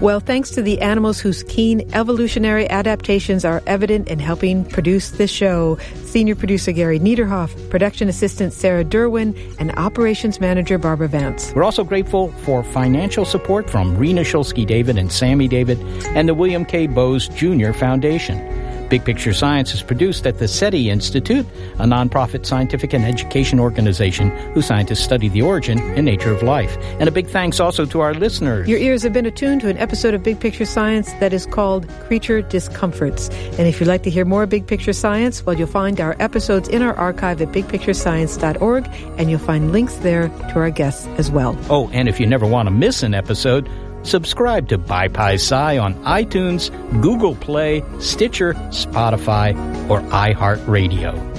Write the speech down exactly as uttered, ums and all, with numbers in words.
Well, thanks to the animals whose keen evolutionary adaptations are evident in helping produce this show, Senior Producer Gary Niederhoff, Production Assistant Sarah Derwin, and Operations Manager Barbara Vance. We're also grateful for financial support from Rena Shulsky-David and Sammy David and the William K. Bowes Junior Foundation. Big Picture Science is produced at the SETI Institute, a nonprofit scientific and education organization whose scientists study the origin and nature of life. And a big thanks also to our listeners. Your ears have been attuned to an episode of Big Picture Science that is called Creature Discomforts. And if you'd like to hear more Big Picture Science, well, you'll find our episodes in our archive at big picture science dot org, and you'll find links there to our guests as well. Oh, and if you never want to miss an episode, subscribe to BiPi-Sci on iTunes, Google Play, Stitcher, Spotify, or iHeartRadio.